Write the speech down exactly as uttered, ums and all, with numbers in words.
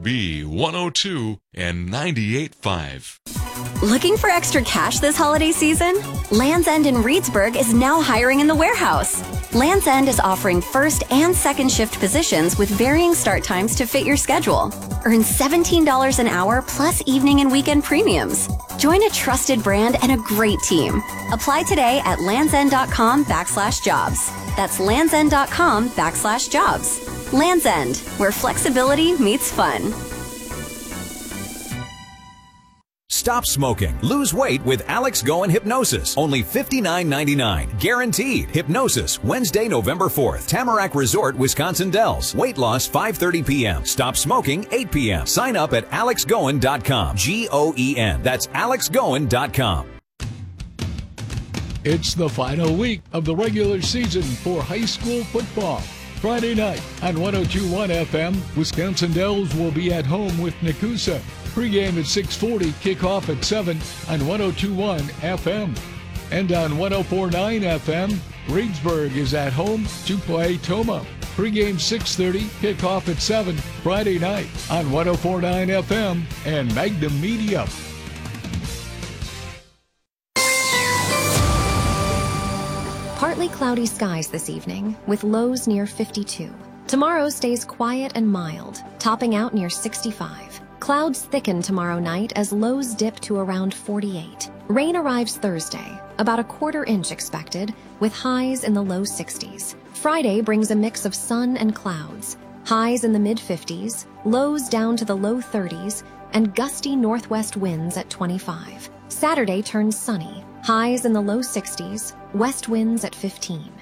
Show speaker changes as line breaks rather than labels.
B one oh two and ninety-eight point five.
Looking for extra cash this holiday season? Land's End in Reedsburg is now hiring in the warehouse. Land's End is offering first and second shift positions with varying start times to fit your schedule. Earn seventeen dollars an hour plus evening and weekend premiums. Join a trusted brand and a great team. Apply today at landsend.com backslash jobs. That's landsend.com backslash jobs. Land's End, where flexibility meets fun.
Stop smoking. Lose weight with Alex Goen Hypnosis. Only fifty-nine ninety-nine. Guaranteed. Hypnosis. Wednesday, November fourth. Tamarack Resort, Wisconsin Dells. Weight loss five thirty p.m. Stop smoking eight p.m. Sign up at alex goen dot com. G O E N. That's alex goen dot com.
It's the final week of the regular season for high school football. Friday night on one oh two point one F M, Wisconsin Dells will be at home with Nakusa. Pre-game at six forty, kickoff at seven on one oh two point one F M. And on one oh four point nine F M, Reedsburg is at home to play Toma. Pre-game six thirty, kickoff at seven Friday night on one oh four point nine F M and Magnum Media.
Partly cloudy skies this evening with lows near fifty-two. Tomorrow stays quiet and mild, topping out near sixty-five. Clouds thicken tomorrow night as lows dip to around forty-eight. Rain arrives Thursday, about a quarter inch expected, with highs in the low sixties. Friday brings a mix of sun and clouds, highs in the mid-fifties, lows down to the low thirties, and gusty northwest winds at twenty-five. Saturday turns sunny, highs in the low sixties, west winds at fifteen.